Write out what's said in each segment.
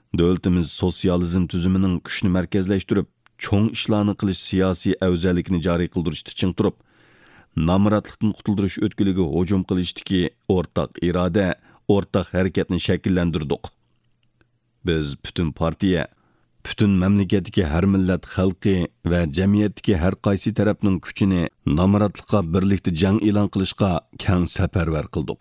Dövlətimiz sosializm tüzümünün gücünü mərkəzləşdirib, çoğ işlarını qilish siyasi əvzəlikini cari qıldırışda çiң turib, namratlıqdan qutuldirish ötkülüge hücum qilishdiki ortaq irade, ortaq hareketini şekillendirdik. Biz bütün partiya, bütün memleketdeki her millet xalqi ve cemiyetdeki her qaysi tarafının gücünü namratlıqqa birlikte jang e'lon qilishga keng safarbar qildik.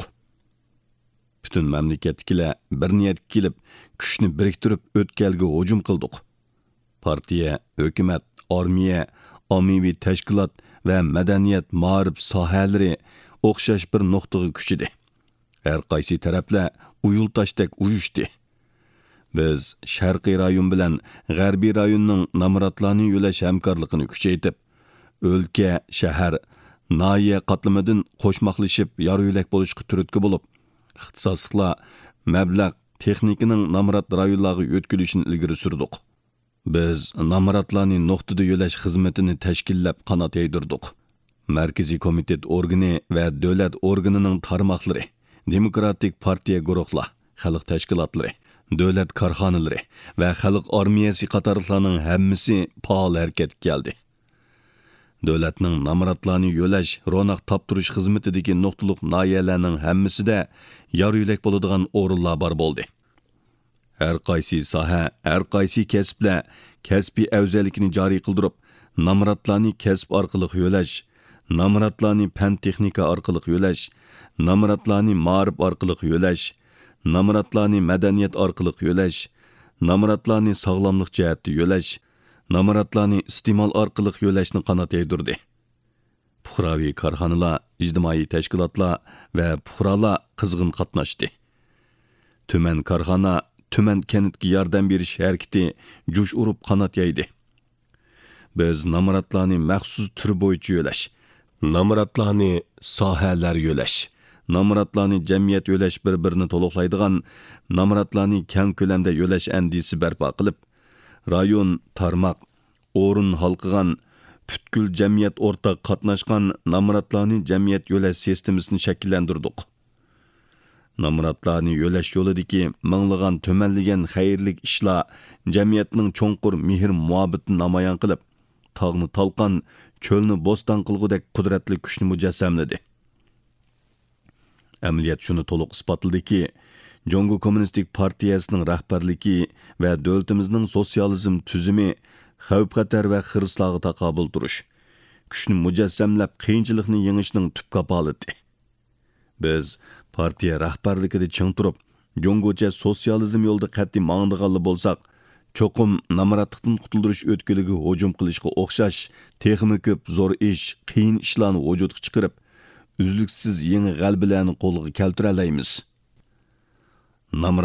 Bütün memleketkiler bir niyet kelib, güçünü biriktirip ötkelge hücum qildik. Partiya, hükümet, armiya, ommaviy tashkilot ve medeniyet ma'rif sohalari o'xshash bir nuqtaga kuchidi. Her qaysi taraflar uyultaşdek uyushdi. Biz Sharqiy rayon bilan G'arbiy rayonning namratlarni yo'lash hamkorligini kuchaytirib, o'lka, shahar, nahiya qatlamidan qo'shmoqlashib yo'lak bo'lishga turtki bo'lib, ixtisosliklar, mablag', texnikaning namrat rayonlarga o'tkazilishini ilgari surdik. Biz namratlarni nuqtada yo'lash xizmatini tashkillab qanot yaydirdik. Markaziy komitet organi va davlat organining tarmoqlari, demokratik partiya guruhlar, xalq tashkilotlari, davlat korxonalari va xalq armiyasi qatorliqlarning hammasi faol harakatga keldi. Davlatning namratlarni yo'lash, ro'naq toptirish xizmatidagi nuqtaliq noyalarning hammasida yo'lak bo'ladigan o'rinlar bor bo'ldi. Her qaysi soha, her qaysi kasblar kasbiy afzallikni joriy qildirib, namratlarni kasb orqali yo'lash, namratlarni fan texnika orqali yo'lash, namratlarni ma'rif orqali yo'lash, namratlarni madaniyat orqali yo'lash, namratlarni sog'lomlik jihatda yo'lash, namratlarni iste'mol orqali yo'lashni qanot yaydirdi. Puhraviy korxonalar, ijtimoiy tashkilotlar va puhralar qizg'in qatnashdi. Tuman korxona, tuman kentga yordam berish harakati jo'sh urib qanot yaydi. Biz namratlarni maxsus tur bo'yicha yo'lash, namratlarni sohalar yo'lash, namratlarni jamiyat yo'lash bir-birini to'liqlaydigan namratlarni keng ko'lamda yo'lash andisi barpo qilib, rayon, tarmoq, o'rin halqigan butkul jamiyat o'rtaq qatnashgan namratlarni jamiyat yo'lash sistemasini shakllantirdik. Namratlarni yo'lash yo'lidagi minglagan tumanlagan xayrlik ishlar jamiyatning cho'nqur mehr muhabbetini namoyon qilib, tog'ni talqon, cho'lni bo'ston qilgudek qudratli kuchni mujassamladi. Amaliyot shuni to'liq isbotladiki, Jongo Kommunistik partiyasining rahbarligi va davlatimizning sotsializm tuzumi xavf-xatar va xirislarga taqobil turish, kuchni mujassamlab qiyinchilikni yengishning tub kapolati. Biz partiya rahbarligida ching turib, Jongocha sotsializm yo'lida qat'iy ma'nodag'anli bo'lsak, cho'qim namratlikdan qutuldirish o'tkiliga hujum qilishga o'xshash texmi ko'p zo'r ish, qiyin ishlarni vujudga chiqarib, uzluksiz yangi g'albalarni qo'lga keltira olamiz.